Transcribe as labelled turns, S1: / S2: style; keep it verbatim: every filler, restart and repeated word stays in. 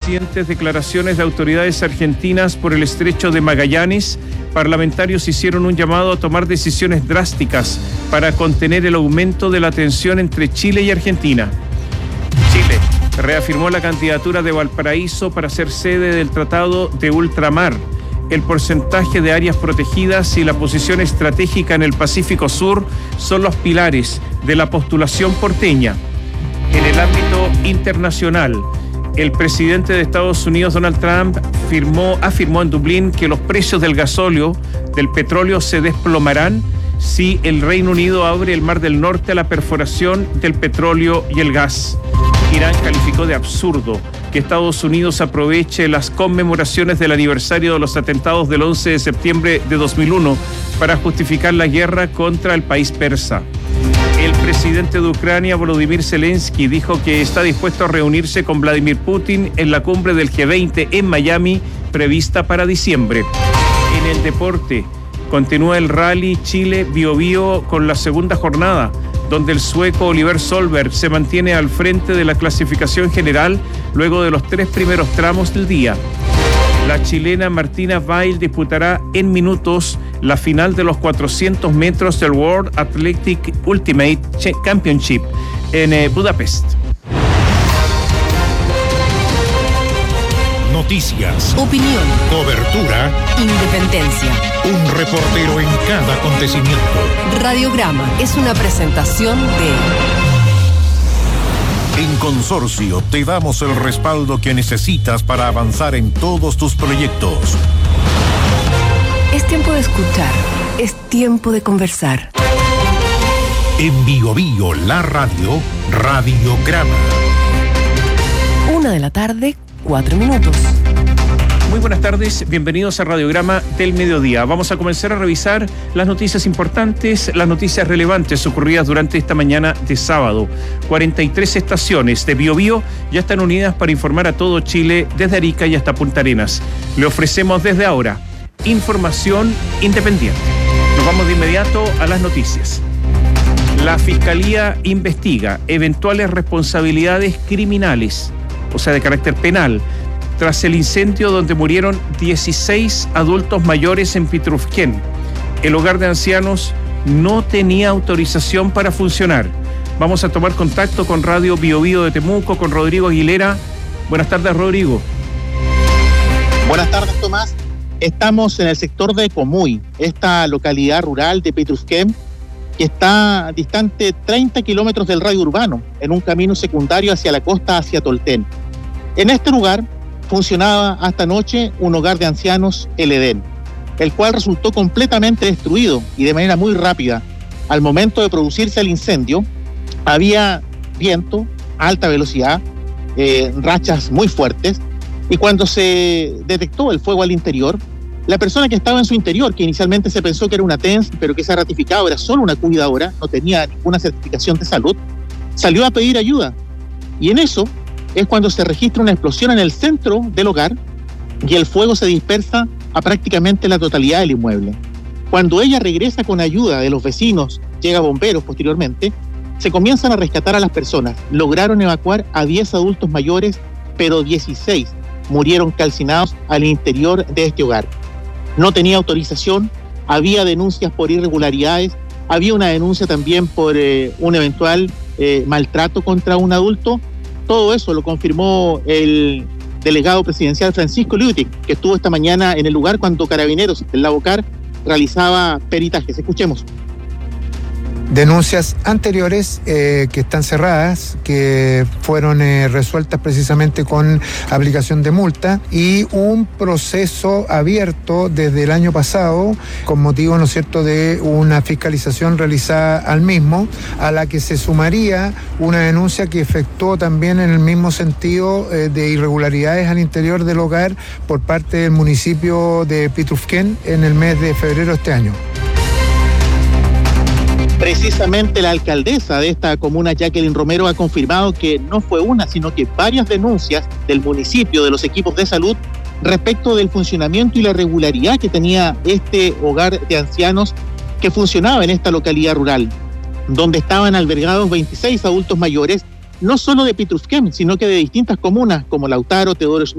S1: recientes declaraciones de autoridades argentinas por el estrecho de Magallanes, parlamentarios hicieron un llamado a tomar decisiones drásticas para contener el aumento de la tensión entre Chile y Argentina. Chile reafirmó la candidatura de Valparaíso para ser sede del Tratado de Ultramar, el porcentaje de áreas protegidas y la posición estratégica en el Pacífico Sur son los pilares de la postulación porteña. En el ámbito internacional, el presidente de Estados Unidos, Donald Trump, firmó, afirmó en Dublín que los precios del gasóleo, del petróleo, se desplomarán si el Reino Unido abre el Mar del Norte a la perforación del petróleo y el gas. Irán calificó de absurdo que Estados Unidos aproveche las conmemoraciones del aniversario de los atentados del once de septiembre de dos mil uno para justificar la guerra contra el país persa. El presidente de Ucrania, Volodymyr Zelensky, dijo que está dispuesto a reunirse con Vladimir Putin en la cumbre del G veinte en Miami, prevista para diciembre. En el deporte, continúa el Rally Chile Biobío con la segunda jornada, donde el sueco Oliver Solberg se mantiene al frente de la clasificación general luego de los tres primeros tramos del día. La chilena Martina Weil disputará en minutos la final de los cuatrocientos metros del World Athletic Ultimate Championship en eh, Budapest.
S2: Noticias,
S3: opinión,
S2: cobertura,
S3: independencia.
S2: Un reportero en cada acontecimiento.
S3: Radiograma es una presentación de...
S2: En Consorcio te damos el respaldo que necesitas para avanzar en todos tus proyectos.
S3: Es tiempo de escuchar, es tiempo de conversar.
S2: En Bio Bio, la radio, Radiograma.
S3: Una de la tarde, cuatro minutos.
S1: Muy buenas tardes, bienvenidos a Radiograma del Mediodía. Vamos a comenzar a revisar las noticias importantes, las noticias relevantes ocurridas durante esta mañana de sábado. cuarenta y tres estaciones de Bio Bio ya están unidas para informar a todo Chile, desde Arica y hasta Punta Arenas. Le ofrecemos desde ahora información independiente. Nos vamos de inmediato a las noticias. La Fiscalía investiga eventuales responsabilidades criminales, o sea, de carácter penal, tras el incendio donde murieron dieciséis adultos mayores en Pitrufquén. El hogar de ancianos no tenía autorización para funcionar. Vamos a tomar contacto con Radio Bio Bio de Temuco, con Rodrigo Aguilera. Buenas tardes, Rodrigo.
S4: Buenas tardes, Tomás. Estamos en el sector de Comuy, esta localidad rural de Pitrufquén, que está distante treinta kilómetros del radio urbano, en un camino secundario hacia la costa, hacia Tolten. En este lugar funcionaba hasta anoche un hogar de ancianos, el Edén, el cual resultó completamente destruido y de manera muy rápida. Al momento de producirse el incendio, había viento, alta velocidad, eh, rachas muy fuertes, y cuando se detectó el fuego al interior, la persona que estaba en su interior, que inicialmente se pensó que era una T E N S, pero que se ha ratificado era solo una cuidadora, no tenía ninguna certificación de salud, salió a pedir ayuda. Y en eso es cuando se registra una explosión en el centro del hogar y el fuego se dispersa a prácticamente la totalidad del inmueble. Cuando ella regresa con ayuda de los vecinos, llega bomberos posteriormente, se comienzan a rescatar a las personas. Lograron evacuar a diez adultos mayores, pero dieciséis murieron calcinados al interior de este hogar. No tenía autorización, había denuncias por irregularidades, había una denuncia también por eh, un eventual eh, maltrato contra un adulto. Todo eso lo confirmó el delegado presidencial Francisco Liutic, que estuvo esta mañana en el lugar cuando Carabineros del Labocar realizaba peritajes. Escuchemos.
S5: Denuncias anteriores eh, que están cerradas, que fueron eh, resueltas precisamente con aplicación de multa, y un proceso abierto desde el año pasado con motivo, ¿no es cierto?, de una fiscalización realizada al mismo, a la que se sumaría una denuncia que efectuó también en el mismo sentido eh, de irregularidades al interior del hogar por parte del municipio de Pitrufquén en el mes de febrero de este año.
S4: Precisamente la alcaldesa de esta comuna, Jacqueline Romero, ha confirmado que no fue una, sino que varias denuncias del municipio, de los equipos de salud, respecto del funcionamiento y la regularidad que tenía este hogar de ancianos que funcionaba en esta localidad rural, donde estaban albergados veintiséis adultos mayores, no solo de Pitrufquén, sino que de distintas comunas como Lautaro, Teodoro